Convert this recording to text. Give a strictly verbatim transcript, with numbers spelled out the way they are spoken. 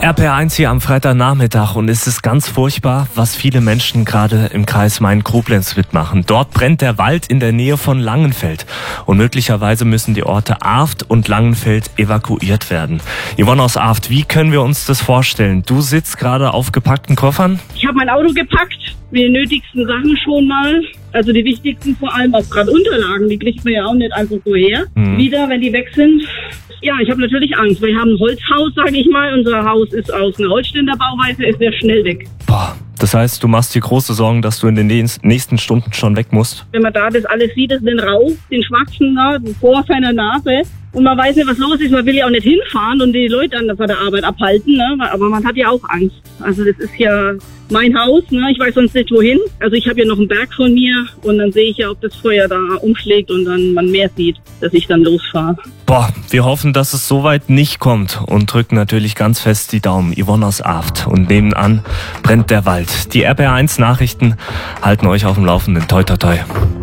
R P R eins hier am Freitagnachmittag und es ist ganz furchtbar, was viele Menschen gerade im Kreis Main-Koblenz mitmachen. Dort brennt der Wald in der Nähe von Langenfeld und möglicherweise müssen die Orte Arft und Langenfeld evakuiert werden. Yvonne aus Arft, wie können wir uns das vorstellen? Du sitzt gerade auf gepackten Koffern? Ich habe mein Auto gepackt, mit den nötigsten Sachen schon mal. Also die wichtigsten vor allem auch gerade Unterlagen, die kriegt man ja auch nicht einfach so her. Mhm. Wieder, wenn die weg sind. Ja, ich habe natürlich Angst. Wir haben ein Holzhaus, sage ich mal. Unser Haus ist aus einer Holzständer Bauweise, ist sehr schnell weg. Boah, das heißt, du machst dir große Sorgen, dass du in den nächsten Stunden schon weg musst? Wenn man da das alles sieht, ist den Rauch, den Schwatzen da, vor seiner Nase. Und man weiß nicht, was los ist. Man will ja auch nicht hinfahren und die Leute an der Arbeit abhalten, ne? Aber man hat ja auch Angst. Also das ist ja mein Haus, ne? Ich weiß sonst nicht wohin. Also ich habe ja noch einen Berg von mir und dann sehe ich ja, ob das Feuer da umschlägt und dann man mehr sieht, dass ich dann losfahre. Boah, wir hoffen, dass es soweit nicht kommt und drücken natürlich ganz fest die Daumen. Yvonne aus Arft. Und nebenan brennt der Wald. Die R P R eins Nachrichten halten euch auf dem Laufenden. Toi, toi, toi.